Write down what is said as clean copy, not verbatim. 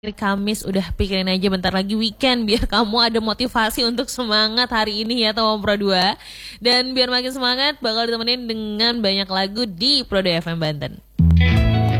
Hari Kamis udah pikirin aja bentar lagi weekend biar kamu ada motivasi untuk semangat hari ini ya Tomo Pro 2. Dan biar makin semangat bakal ditemenin dengan banyak lagu di Pro 2 FM Banten.